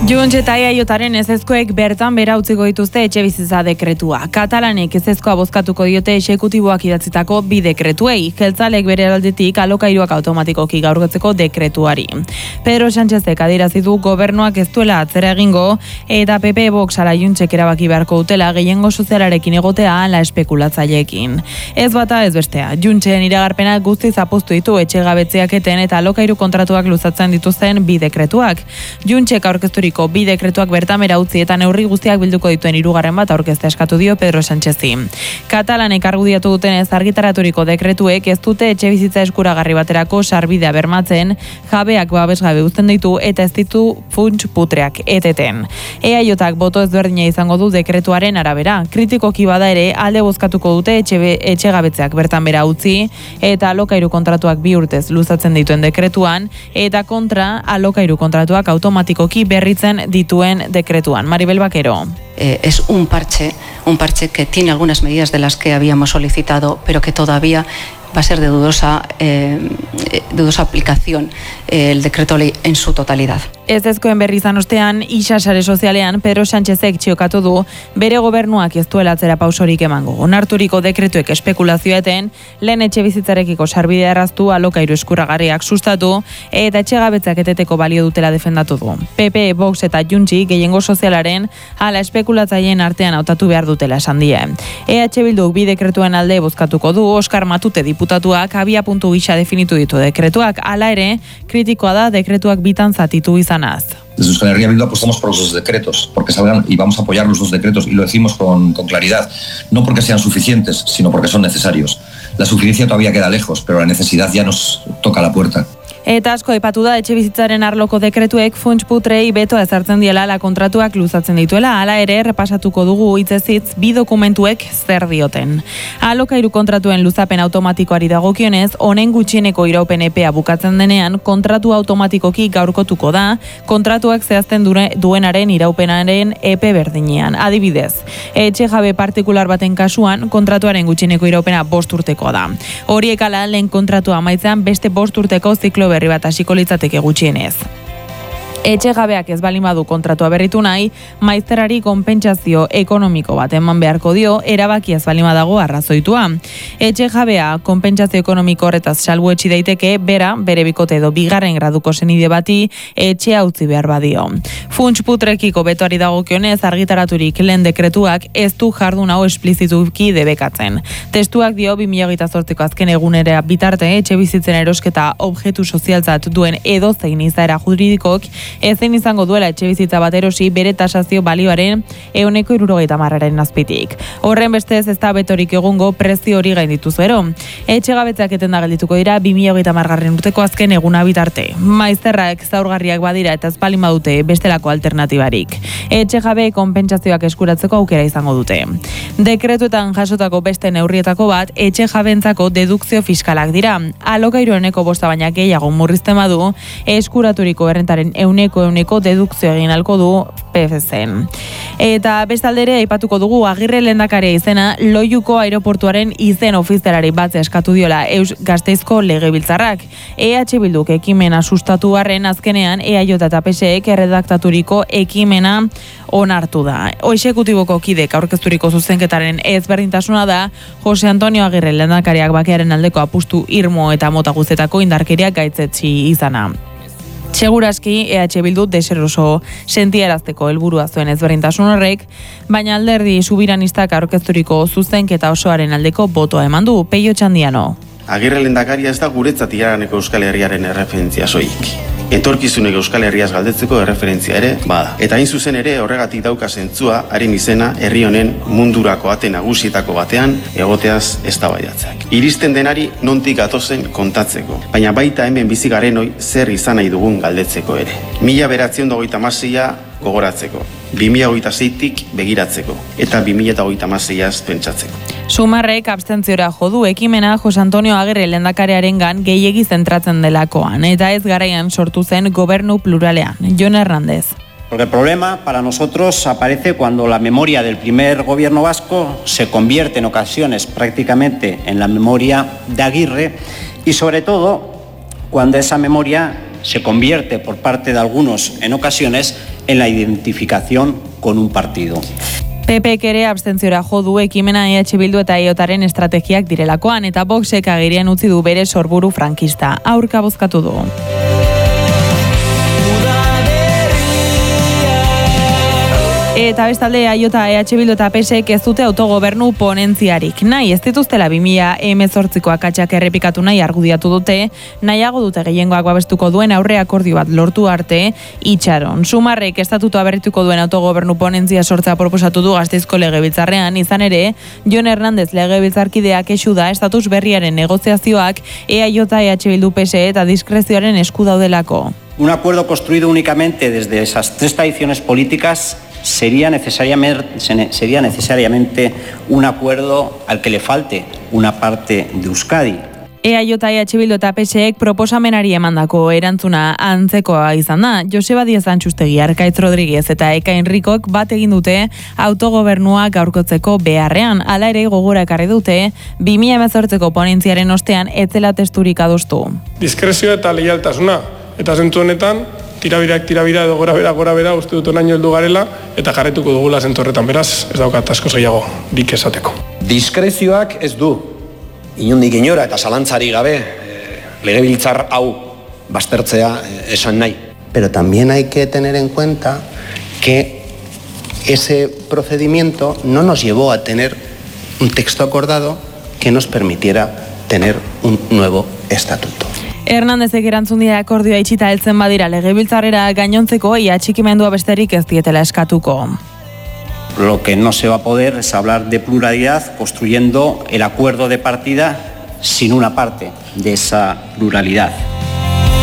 Junts eta EAJaren ezezkoek bertan bera utziko dituzte etxebizitza dekretua. Katalanek ezezkoa bozkatuko diote exekutiboak idatzitako bi dekretuei. Jeltzalek bere aldetik alokairuak automatikoki gaurkotzeko dekretuari. Pedro Sánchezek adierazi du gobernuak ez duela atzera egingo eta PP Vox ala Juntsek erabaki beharko dutela gehiengo sozialarekin egotea ala espekulatzaileekin. Ez bata ez bestea. Juntsen iragarpenak guztiz apostu ditu etxegabetzeak eten eta alokairu kontratuak luzatzen dituzten bi dekretuak. Juntsek aurkezturik bi dekretuak bertamera utzi eta neurri guztiak bilduko dituen hirugarren bat aurkeztea eskatu dio Pedro Sánchezi. Katalanek argudiatu dutenez argitaraturiko dekretuek ez dute etxebizitza eskuragarri baterako sarbidea bermatzen, jabeak babesgabe uzten ditu eta ez ditu funts putreak eteten. EAJak boto ezberdina izango du dekretuaren arabera. Kritikoki bada ere alde bozkatuko dute etxegabetzeak bertanbera utzi eta alokairu kontratuak 2 urtez luzatzen dituen dekretuan eta kontra alokairu kontratuak automatikoki berritzen dituen dekretuan. Maribel Vaquero. Es un parche que tiene algunas medidas de las que habíamos solicitado, pero que todavía va a ser de dudosa aplicación el decreto ley en su totalidad. Ezezkoen berri izan ostean, isa sare sozialean Pedro Sánchezek txiokatu du bere gobernuak ez duela atzera pausorik emango. Onarturiko dekretuek espekulazioeten, lehen etxebizitzarekiko sarbidea erraztu, alokairu eskuragarriak sustatu eta etxegabetzak eteteko balio dutela defendatu du. PP, Vox eta Juntsi gehiengo sozialaren ala espekulatzaileen artean hautatu behar dutela esan die. EH Bilduk bi dekretuen alde bozkatuko du, Oskar Matute diputatuak abiapuntu gisa definitu ditu dekretuak, hala ere, kritikoa da dekretuak bitan zatitu izanaz. Desde Euskal Herria Bildu apostamos por los 2 decretos, porque salgan y vamos a apoyar los 2 decretos y lo decimos con claridad, no porque sean suficientes, sino porque son necesarios. La suficiencia todavía queda lejos, pero la necesidad ya nos toca la puerta. Eta asko aipatu da etxebizitzaren arloko dekretuek funts putrei betoa ezartzen diela ala kontratuak luzatzen dituela, hala ere repasatuko dugu hitzez hitz bi dokumentuek zer dioten. Alokairu kontratuen luzapen automatikoari dagokionez, honen gutxieneko iraupen epea bukatzen denean, kontratu automatikoki gaurkotuko da, kontratuak zehazten duenaren iraupenaren epe berdinean. Adibidez, etxe jabe partikular baten kasuan, kontratuaren gutxieneko iraupena 5 urtekoa da. Horiek ala lehen kontratua amaitzean beste 5 urteko ziklo berri bat hasiko litzateke gutxienez. Etxe jabeak ez balin badu kontratua berritu nahi, maizterari konpentsazio ekonomiko bat eman beharko dio, erabaki ez balin badago arrazoitua. Etxe jabea konpentsazio ekonomiko horretaz salbuetsi daiteke, bere bikote edo 2. graduko senide bati etxea utzi behar badio. Funts putrekiko betoari dagokionez argitaraturik lehen dekretuak ez du jardun hau esplizituki debekatzen. Testuak dio 2028ko azken egunera bitarte etxe bizitzen erosketa objektu sozialtzat duen edozein izaera juridikok ezin izango duela etxebizitza bat erosi bere tasazio balioaren 170%aren azpitik. Horren bestez ez da betorik egungo prezio hori gainditu zero. Etxegabetzeak etenda geldituko dira 2030 urteko azken eguna bitarte. Maizterrak zaurgarriak badira eta ez balin badute bestelako alternatibarik. Etxe jabe konpentsazioak eskuratzeko aukera izango dute. Dekretuetan jasotako beste neurrietako bat etxe jabentzako dedukzio fiskalak dira. Alokairu 5% baina gehiago murrizten badu eskuraturiko errentaren 100% dedukzio egin alko du PFC-en. Eta bestaldere aipatuko dugu Agirre lehendakaria izena Loiuko aireportuaren izen ofizialari batzea eskatu diola Gasteizko legebiltzarrak. EH Bilduk ekimena sustatu arren azkenean EAJ eta PSek erredaktaturiko ekimena onartu da. Exekutiboko kidek aurkezturiko zuzenketaren ezberdintasuna da Jose Antonio Agirre lehendakariak bakearen aldeko apustu irmo eta mota guztetako indarkeriak gaitzetsi izana. Seguraski EH Bildu deseroso sentiarazteko helburua zuen ezberdintasun horrek, baina alderdi subiranistak aurkezturiko zuzenketa osoaren aldeko botoa eman du. Peio Txandiano. Agirre lehendakaria ez da guretzat Iraganeko Euskal Herriaren erreferentzia soilik. Etorkizuneko Euskal Herriaz galdetzeko erreferentzia ere bada. Eta hain zuzen ere horregatik dauka zentzua haren izena herri honen mundurako ate nagusietako batean egoteaz eztabaidatzeak. Iristen denari nondik gatozen kontatzeko, baina baita hemen bizi garenoi zer izan nahi dugun galdetzeko ere. 1926a gogoratzeko, 2026tik begiratzeko eta 2026az pentsatzeko. Sumarrek abstentziora jo du ekimena Jose Antonio Agirre lehendakariarengan gehiegi zentratzen delakoan eta ez garaian sortu zen gobernu pluralean. Jon Hernández. Porque el problema para nosotros aparece cuando la memoria del primer gobierno vasco se convierte en ocasiones prácticamente en la memoria de Agirre y sobre todo cuando esa memoria se convierte por parte de algunos en ocasiones en la identificación con un partido. PPek ere abstentziora jo du ekimena EH Bildu eta EOTaren estrategiak direlakoan, eta Voxek agerian utzi du bere sorburu frankista. Aurka bozkatu du. Eta bestalde EIOTA, EH Bildu eta PSek ez dute autogobernu ponentziarik nahi. Ez dituztela 2018ko akatsak errepikatu nahi argudiatu dute, nahiago dute gehiengoak babestuko duen aurre akordio bat lortu arte itxaron. Sumarrek estatutua berrituko duen autogobernu ponentzia sortzea proposatu du Gasteizko legebiltzarrean, izan ere, Jon Hernández legebiltzarkideak kexu da estatus berriaren negoziazioak EIOTA, EH Bildu, PSE eta diskrezioaren esku daudelako. Un acuerdo construido únicamente desde esas tres tradiciones políticas sería necesariamente un acuerdo al que le falte una parte de Euskadi. EIOTA, EH Bildu eta PSek proposamenari emandako erantzuna antzekoa izan da. Joseba Díaz Antxustegi, Arkaitz Rodríguez eta Eka Enrikok bat egin dute autogobernua gaurkotzeko beharrean. Hala ere gogora ekarri dute 2018ko ponentziaren ostean ez zela testurik adostu. Diskrezioa eta leialtasuna, eta zentzu honetan tirabira edo gora bera uste dut onaino heldu garela eta jarretuko dugula zentzu horretan, beraz ez daukat asko gehiago dik esateko. Diskrezioak ez du inondik inora eta zalantzari gabe legebiltzar hau baztertzea esan nahi. Pero también hay que tener en cuenta que ese procedimiento no nos llevó a tener un texto acordado que nos permitiera tener un nuevo estatuto. Hernándezek erantzun dira akordioa itxita heltzen badira legebiltzarrera gainontzeko ia atxikimendua besterik ez dietela eskatuko. Lo que no se va a poder es hablar de pluralidad construyendo el acuerdo de partida sin una parte de esa pluralidad.